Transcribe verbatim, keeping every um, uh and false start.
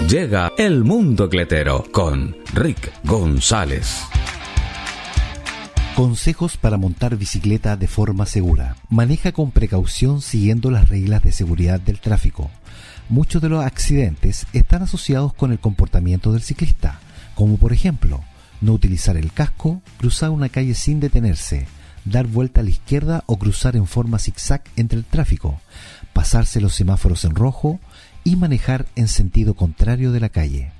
Llega El Mundo Cletero con Rick González. Consejos para montar bicicleta de forma segura. Maneja con precaución siguiendo las reglas de seguridad del tráfico. Muchos de los accidentes están asociados con el comportamiento del ciclista, como por ejemplo, no utilizar el casco, cruzar una calle sin detenerse, dar vuelta a la izquierda o cruzar en forma zigzag entre el tráfico, pasarse los semáforos en rojo y manejar en sentido contrario de la calle.